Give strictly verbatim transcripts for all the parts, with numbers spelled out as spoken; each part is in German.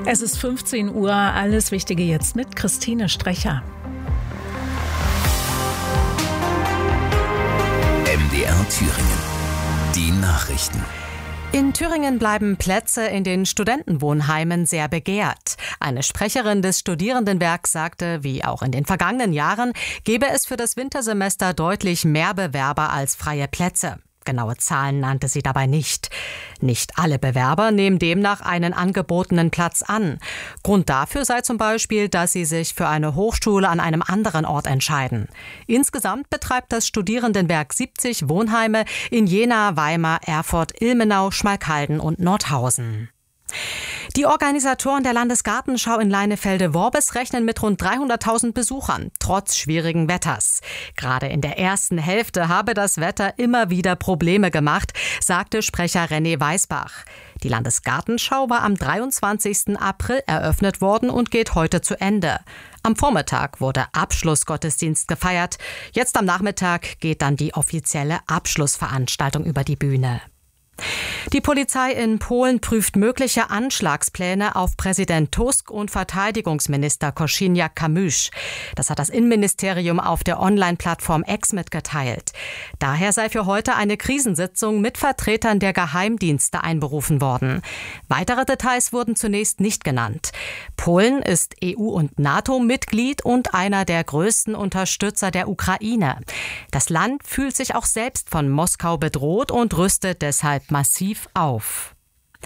Es ist fünfzehn Uhr, alles Wichtige jetzt mit Christine Strecher. M D R Thüringen. Die Nachrichten. In Thüringen bleiben Plätze in den Studentenwohnheimen sehr begehrt. Eine Sprecherin des Studierendenwerks sagte, wie auch in den vergangenen Jahren, gebe es für das Wintersemester deutlich mehr Bewerber als freie Plätze. Genaue Zahlen nannte sie dabei nicht. Nicht alle Bewerber nehmen demnach einen angebotenen Platz an. Grund dafür sei zum Beispiel, dass sie sich für eine Hochschule an einem anderen Ort entscheiden. Insgesamt betreibt das Studierendenwerk siebzig Wohnheime in Jena, Weimar, Erfurt, Ilmenau, Schmalkalden und Nordhausen. Die Organisatoren der Landesgartenschau in Leinefelde-Worbis rechnen mit rund dreihunderttausend Besuchern, trotz schwierigen Wetters. Gerade in der ersten Hälfte habe das Wetter immer wieder Probleme gemacht, sagte Sprecher René Weisbach. Die Landesgartenschau war am dreiundzwanzigsten April eröffnet worden und geht heute zu Ende. Am Vormittag wurde Abschlussgottesdienst gefeiert. Jetzt am Nachmittag geht dann die offizielle Abschlussveranstaltung über die Bühne. Die Polizei in Polen prüft mögliche Anschlagspläne auf Präsident Tusk und Verteidigungsminister Kosiniak-Kamysz. Das hat das Innenministerium auf der Online-Plattform X mitgeteilt. Daher sei für heute eine Krisensitzung mit Vertretern der Geheimdienste einberufen worden. Weitere Details wurden zunächst nicht genannt. Polen ist E U- und NATO-Mitglied und einer der größten Unterstützer der Ukraine. Das Land fühlt sich auch selbst von Moskau bedroht und rüstet deshalb massiv auf.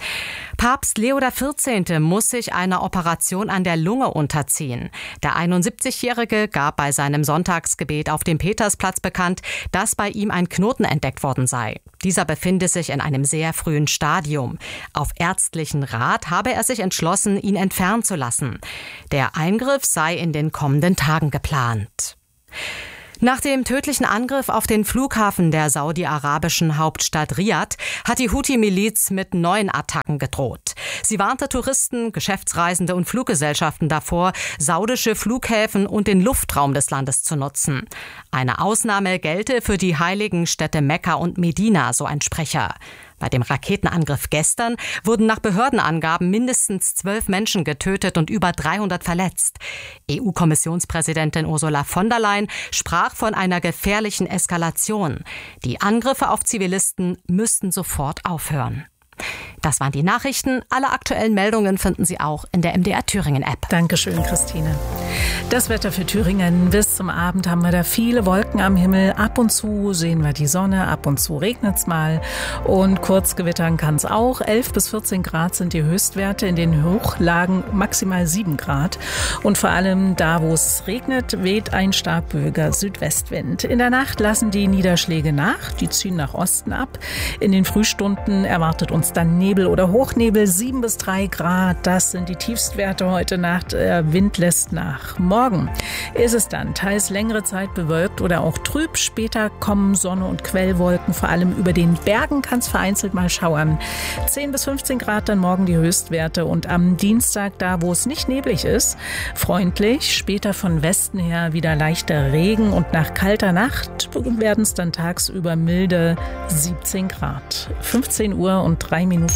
Papst Leo der vierzehnte muss sich einer Operation an der Lunge unterziehen. Der einundsiebzigjährige gab bei seinem Sonntagsgebet auf dem Petersplatz bekannt, dass bei ihm ein Knoten entdeckt worden sei. Dieser befinde sich in einem sehr frühen Stadium. Auf ärztlichen Rat habe er sich entschlossen, ihn entfernen zu lassen. Der Eingriff sei in den kommenden Tagen geplant. Nach dem tödlichen Angriff auf den Flughafen der saudi-arabischen Hauptstadt Riad hat die Houthi-Miliz mit neuen Attacken gedroht. Sie warnte Touristen, Geschäftsreisende und Fluggesellschaften davor, saudische Flughäfen und den Luftraum des Landes zu nutzen. Eine Ausnahme gelte für die heiligen Städte Mekka und Medina, so ein Sprecher. Bei dem Raketenangriff gestern wurden nach Behördenangaben mindestens zwölf Menschen getötet und über dreihundert verletzt. E U-Kommissionspräsidentin Ursula von der Leyen sprach von einer gefährlichen Eskalation. Die Angriffe auf Zivilisten müssten sofort aufhören. Das waren die Nachrichten. Alle aktuellen Meldungen finden Sie auch in der M D R Thüringen App. Dankeschön, Christine. Das Wetter für Thüringen. Bis zum Abend haben wir da viele Wolken am Himmel. Ab und zu sehen wir die Sonne, ab und zu regnet es mal. Und kurz gewittern kann es auch. elf bis vierzehn Grad sind die Höchstwerte, in den Hochlagen maximal sieben Grad. Und vor allem da, wo es regnet, weht ein starkböiger Südwestwind. In der Nacht lassen die Niederschläge nach. Die ziehen nach Osten ab. In den Frühstunden erwartet uns dann Nebel oder Hochnebel, sieben bis drei Grad. Das sind die Tiefstwerte heute Nacht. Der Wind lässt nach. Morgen ist es dann teils längere Zeit bewölkt oder auch trüb. Später kommen Sonne und Quellwolken. Vor allem über den Bergen kann es vereinzelt mal schauern. zehn bis fünfzehn Grad dann morgen die Höchstwerte. Und am Dienstag, da wo es nicht neblig ist, freundlich. Später von Westen her wieder leichter Regen. Und nach kalter Nacht werden es dann tagsüber milde siebzehn Grad. fünfzehn Uhr und drei Minuten.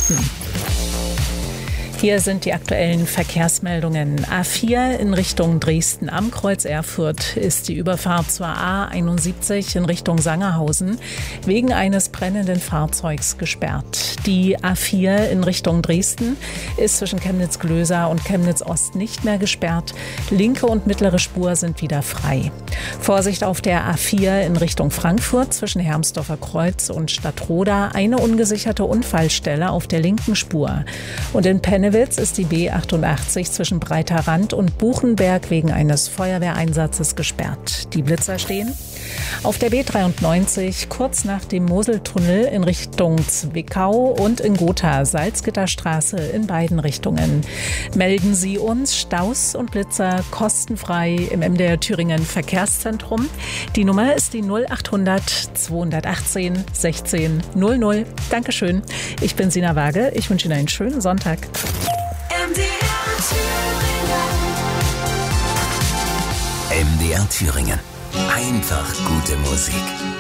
Hier sind die aktuellen Verkehrsmeldungen. A vier in Richtung Dresden am Kreuz Erfurt ist die Überfahrt zur A einundsiebzig in Richtung Sangerhausen wegen eines brennenden Fahrzeugs gesperrt. Die A vier in Richtung Dresden ist zwischen Chemnitz-Glösa und Chemnitz-Ost nicht mehr gesperrt. Linke und mittlere Spur sind wieder frei. Vorsicht auf der A vier in Richtung Frankfurt zwischen Hermsdorfer Kreuz und Stadtroda. Eine ungesicherte Unfallstelle auf der linken Spur. Und in Pennewitz ist die B achtundachtzig zwischen Breiter Rand und Buchenberg wegen eines Feuerwehreinsatzes gesperrt. Die Blitzer stehen auf der B dreiundneunzig kurz nach dem Moseltunnel in Richtung Zwickau und in Gotha Salzgitterstraße in beiden Richtungen. Melden Sie uns Staus und Blitzer kostenfrei im M D R Thüringen Verkehrszentrum. Die Nummer ist die null achthundert zweihundertachtzehn sechzehn null null. Dankeschön. Ich bin Sina Waage. Ich wünsche Ihnen einen schönen Sonntag. M D R Thüringen. M D R Thüringen. Einfach gute Musik.